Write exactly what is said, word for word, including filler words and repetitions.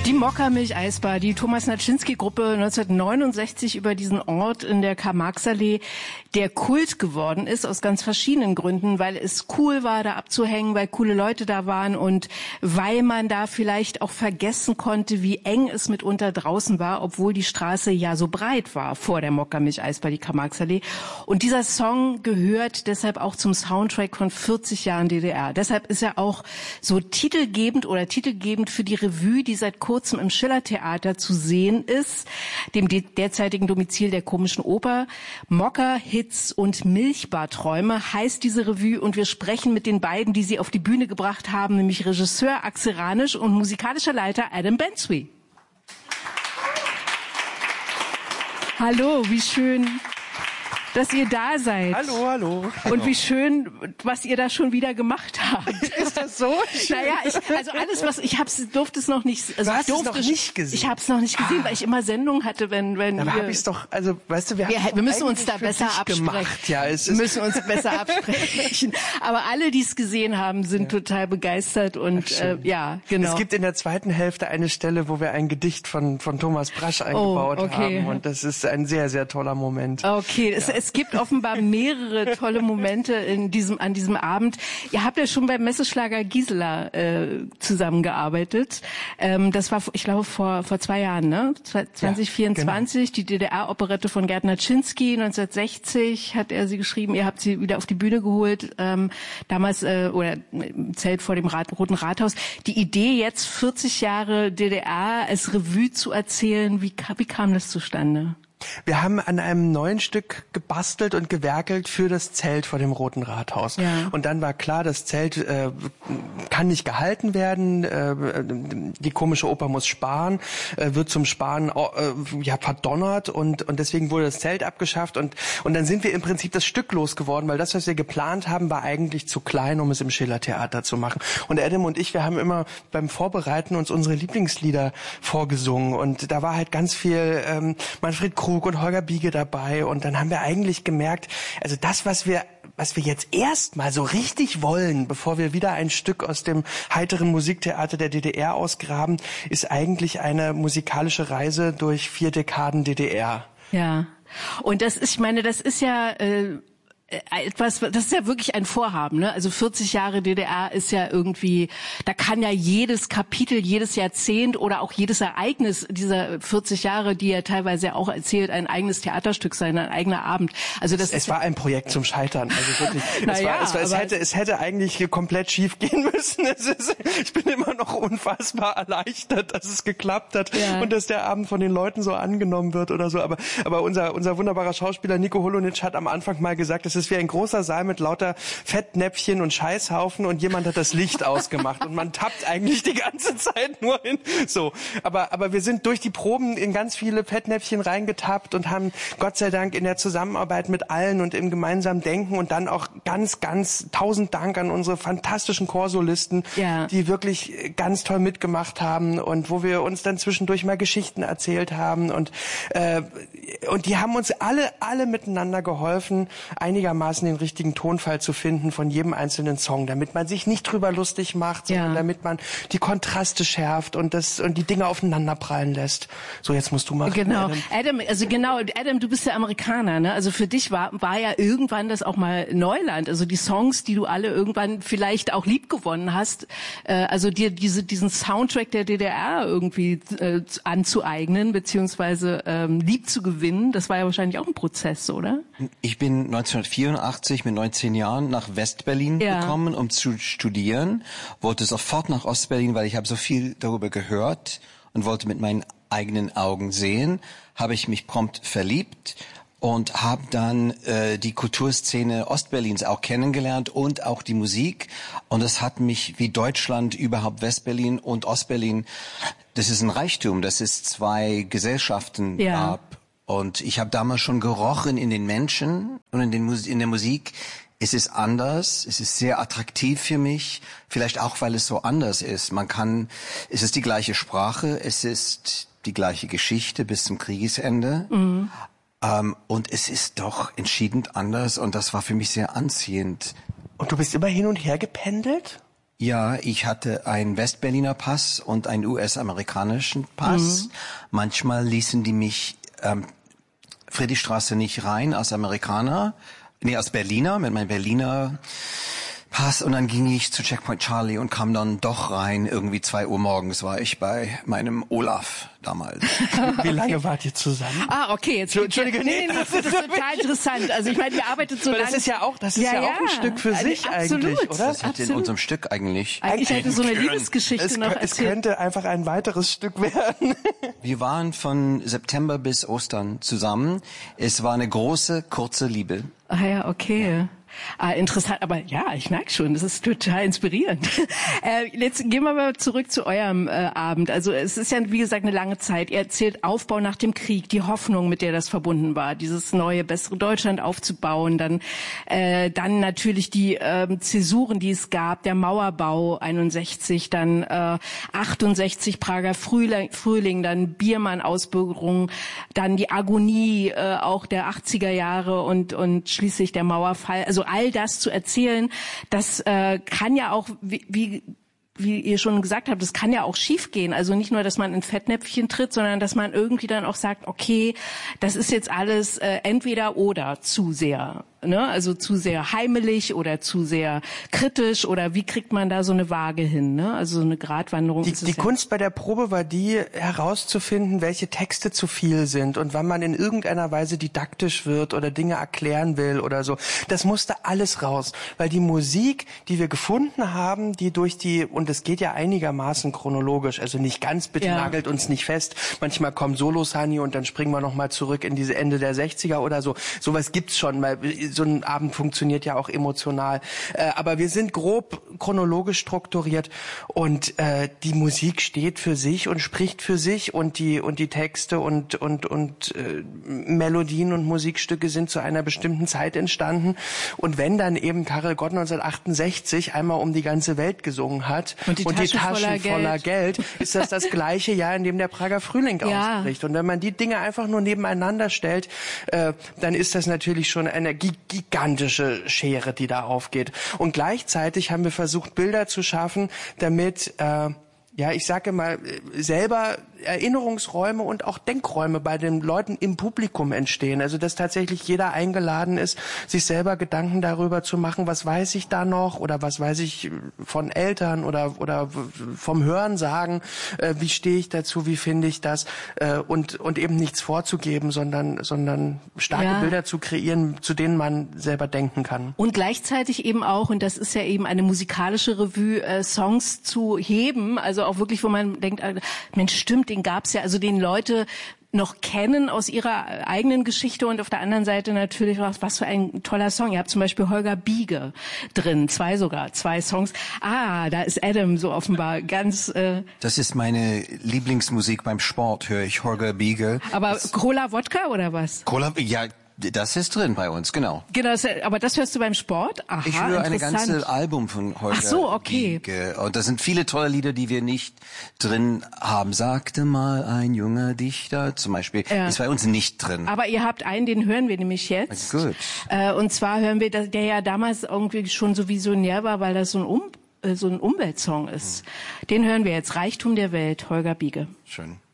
Die Mokka-Milch-Eisbar, die Thomas-Naczynski-Gruppe neunzehnhundertneunundsechzig über diesen Ort in der Karl-Marx-Allee, der Kult geworden ist, aus ganz verschiedenen Gründen, weil es cool war, da abzuhängen, weil coole Leute da waren und weil man da vielleicht auch vergessen konnte, wie eng es mitunter draußen war, obwohl die Straße ja so breit war vor der Mokka-Milch-Eisbar, die Karl-Marx-Allee. Und dieser Song gehört deshalb auch zum Soundtrack von vierzig Jahren D D R. Deshalb ist er auch so titelgebend oder titelgebend für die Revue, die seit kurzem im Schillertheater zu sehen ist, dem derzeitigen Domizil der Komischen Oper. Mokka, Hits und Milchbarträume heißt diese Revue und wir sprechen mit den beiden, die sie auf die Bühne gebracht haben, nämlich Regisseur Axel Ranisch und musikalischer Leiter Adam Bensby. Hallo, wie schön, dass ihr da seid. Hallo, hallo. Und wie schön, was ihr da schon wieder gemacht habt. Ist das so? Naja, ich, also alles, was ich hab's, durfte es noch nicht. Also du hast ich es noch nicht gesehen. Ich habe es noch nicht gesehen, ah. weil ich immer Sendungen hatte, wenn wenn. Aber habe ich es doch. Also weißt du, wir, wir, wir müssen uns da besser absprechen. Gemacht. Ja, es ist müssen uns besser absprechen. Aber alle, die es gesehen haben, sind ja. total begeistert und äh, ja, genau. Es gibt in der zweiten Hälfte eine Stelle, wo wir ein Gedicht von von Thomas Brasch eingebaut oh, okay. haben und das ist ein sehr sehr toller Moment. Okay, ja. es, es gibt offenbar mehrere tolle Momente in diesem an diesem Abend. Ihr habt ja schon beim Messeschlager Gisela äh, zusammengearbeitet. Ähm, das war, ich glaube, vor vor zwei Jahren, ne? zwanzig vierundzwanzig, ja, genau. Die D D R-Operette von Gerd Naczynski. neunzehnhundertsechzig hat er sie geschrieben. Ihr habt sie wieder auf die Bühne geholt. Ähm, damals äh, oder im Zelt vor dem Rat, Roten Rathaus. Die Idee jetzt vierzig Jahre D D R als Revue zu erzählen. Wie, wie kam das zustande? Wir haben an einem neuen Stück gebastelt und gewerkelt für das Zelt vor dem Roten Rathaus. Ja. Und dann war klar, das Zelt äh, kann nicht gehalten werden. Äh, die Komische Oper muss sparen, äh, wird zum Sparen äh, ja verdonnert und und deswegen wurde das Zelt abgeschafft und und dann sind wir im Prinzip das Stück losgeworden, weil das, was wir geplant haben, war eigentlich zu klein, um es im Schillertheater zu machen. Und Adam und ich, wir haben immer beim Vorbereiten uns unsere Lieblingslieder vorgesungen und da war halt ganz viel ähm, Manfred Krug und Holger Biege dabei und dann haben wir eigentlich gemerkt, also das, was wir was wir jetzt erstmal so richtig wollen, bevor wir wieder ein Stück aus dem heiteren Musiktheater der D D R ausgraben, ist eigentlich eine musikalische Reise durch vier Dekaden D D R. Ja, und das ist, ich meine, das ist ja äh etwas, das ist ja wirklich ein Vorhaben, ne? Also vierzig Jahre D D R ist ja irgendwie, da kann ja jedes Kapitel, jedes Jahrzehnt oder auch jedes Ereignis dieser vierzig Jahre, die er teilweise auch erzählt, ein eigenes Theaterstück sein, ein eigener Abend. Also das es ist war ein Projekt zum Scheitern, also wirklich. Na es, ja, war, es, war, es hätte, es hätte eigentlich komplett schief gehen müssen. Es ist, ich bin immer noch unfassbar erleichtert, dass es geklappt hat ja. und dass der Abend von den Leuten so angenommen wird oder so. Aber, aber unser, unser wunderbarer Schauspieler Nico Holonitsch hat am Anfang mal gesagt, es ist wie ein großer Saal mit lauter Fettnäpfchen und Scheißhaufen und jemand hat das Licht ausgemacht und man tappt eigentlich die ganze Zeit nur hin. So, aber aber wir sind durch die Proben in ganz viele Fettnäpfchen reingetappt und haben Gott sei Dank in der Zusammenarbeit mit allen und im gemeinsamen Denken und dann auch ganz ganz tausend Dank an unsere fantastischen Chorsolisten, ja. die wirklich ganz toll mitgemacht haben und wo wir uns dann zwischendurch mal Geschichten erzählt haben und äh, und die haben uns alle alle miteinander geholfen, einigermaßen den richtigen Tonfall zu finden von jedem einzelnen Song, damit man sich nicht drüber lustig macht, sondern ja. damit man die Kontraste schärft und das und die Dinge aufeinander prallen lässt. So, jetzt musst du machen. Genau. Adam. Adam, also genau, Adam, du bist ja Amerikaner, ne? Also für dich war war ja irgendwann das auch mal Neuland. Also die Songs, die du alle irgendwann vielleicht auch liebgewonnen hast, äh, also dir diese diesen Soundtrack der D D R irgendwie äh, anzueignen beziehungsweise ähm, lieb zu gewinnen, das war ja wahrscheinlich auch ein Prozess, oder? Ich bin neunzehnhundertvierundachtzig mit neunzehn Jahren nach Westberlin ja. gekommen, um zu studieren. Wollte sofort nach Ostberlin, weil ich habe so viel darüber gehört und wollte mit meinen eigenen Augen sehen. Habe ich mich prompt verliebt und habe dann äh, die Kulturszene Ostberlins auch kennengelernt und auch die Musik. Und das hat mich, wie Deutschland, überhaupt Westberlin und Ostberlin, das ist ein Reichtum, das ist zwei Gesellschaften ja. gab. Und ich habe damals schon gerochen in den Menschen und in, den Mus- in der Musik. Es ist anders, es ist sehr attraktiv für mich, vielleicht auch, weil es so anders ist. Man kann, es ist die gleiche Sprache, es ist die gleiche Geschichte bis zum Kriegesende. Mhm. Ähm, und es ist doch entschieden anders und das war für mich sehr anziehend. Und du bist immer hin und her gependelt? Ja, ich hatte einen Westberliner Pass und einen U S-amerikanischen Pass. Mhm. Manchmal ließen die mich ähm, Friedrichstraße nicht rein als Amerikaner, nee, als Berliner mit meinem Berliner Pass, und dann ging ich zu Checkpoint Charlie und kam dann doch rein. Irgendwie zwei Uhr morgens war ich bei meinem Olaf damals. Wie lange wart ihr zusammen? Ah, okay, jetzt Entschuldige, nee, nee, nee, das ist total interessant. Also ich meine, ihr arbeitet so lange. Das ist ja auch, das ist ja, ja, ja auch ein Stück für also sich absolut, eigentlich, oder? Das liegt in unserem Stück eigentlich. Eigentlich hätte so eine Liebesgeschichte es, noch es erzählt. könnte einfach ein weiteres Stück werden. Wir waren von September bis Ostern zusammen. Es war eine große, kurze Liebe. Ah ja, okay. Ja. Ah, interessant, aber ja, ich merke schon, das ist total inspirierend. äh, jetzt gehen wir mal zurück zu eurem äh, Abend. Also es ist ja, wie gesagt, eine lange Zeit. Ihr erzählt Aufbau nach dem Krieg, die Hoffnung, mit der das verbunden war, dieses neue, bessere Deutschland aufzubauen. Dann, äh, dann natürlich die äh, Zäsuren, die es gab, der Mauerbau einundsechzig, dann äh, achtundsechzig Prager Frühling, Frühling, dann Biermann-Ausbürgerung, dann die Agonie äh, auch der achtziger Jahre und, und schließlich der Mauerfall. Also all das zu erzählen, das äh, kann ja auch, wie, wie wie ihr schon gesagt habt, das kann ja auch schiefgehen. Also nicht nur, dass man in Fettnäpfchen tritt, sondern dass man irgendwie dann auch sagt, okay, das ist jetzt alles äh, entweder oder zu sehr, ne? Also zu sehr heimelig oder zu sehr kritisch, oder wie kriegt man da so eine Waage hin, ne? Also so eine Gratwanderung. Die, ist es die ja. Kunst bei der Probe war die, herauszufinden, welche Texte zu viel sind und wann man in irgendeiner Weise didaktisch wird oder Dinge erklären will oder so. Das musste alles raus, weil die Musik, die wir gefunden haben, die durch die, und es geht ja einigermaßen chronologisch, also nicht ganz, bitte ja. nagelt uns nicht fest. Manchmal kommen Solos, Hani, und dann springen wir nochmal zurück in diese Ende der sechziger oder so. Sowas gibt's schon, weil so ein Abend funktioniert ja auch emotional. Äh, aber wir sind grob chronologisch strukturiert, und äh, die Musik steht für sich und spricht für sich, und die und die Texte und und und äh, Melodien und Musikstücke sind zu einer bestimmten Zeit entstanden. Und wenn dann eben Karel Gott neunzehnhundertachtundsechzig einmal um die ganze Welt gesungen hat und die und Taschen, die Taschen voller, voller Geld. Geld, ist das das gleiche Jahr, in dem der Prager Frühling ja. ausbricht. Und wenn man die Dinge einfach nur nebeneinander stellt, äh, dann ist das natürlich schon eine gigantische Schere, die da aufgeht. Und gleichzeitig haben wir versucht, Bilder zu schaffen, damit äh, ja, ich sage mal, selber Erinnerungsräume und auch Denkräume bei den Leuten im Publikum entstehen. Also dass tatsächlich jeder eingeladen ist, sich selber Gedanken darüber zu machen, was weiß ich da noch oder was weiß ich von Eltern oder oder vom Hörensagen, äh, wie stehe ich dazu, wie finde ich das, äh, und und eben nichts vorzugeben, sondern sondern starke ja. Bilder zu kreieren, zu denen man selber denken kann. Und gleichzeitig eben auch, und das ist ja eben eine musikalische Revue, äh, Songs zu heben, also auch wirklich, wo man denkt, Mensch, stimmt, den gab's ja, also den Leute noch kennen aus ihrer eigenen Geschichte, und auf der anderen Seite natürlich, was, was für ein toller Song. Ihr habt zum Beispiel Holger Biege drin, zwei sogar, zwei Songs. Ah, da ist Adam so offenbar ganz... Äh Das ist meine Lieblingsmusik beim Sport, höre ich Holger Biege. Aber das Cola Wodka oder was? Cola, ja, das ist drin bei uns, genau. Genau, aber das hörst du beim Sport? Aha, ich höre eine ganze Album von Holger Ach so, okay. Biege. Und da sind viele tolle Lieder, die wir nicht drin haben. Sagte mal ein junger Dichter, zum Beispiel, ja. ist bei uns nicht drin. Aber ihr habt einen, den hören wir nämlich jetzt. Gut. Äh, und zwar hören wir, der ja damals irgendwie schon so visionär war, weil das so ein, um, so ein Umweltsong ist. Hm. Den hören wir jetzt. Reichtum der Welt, Holger Biege. Schön.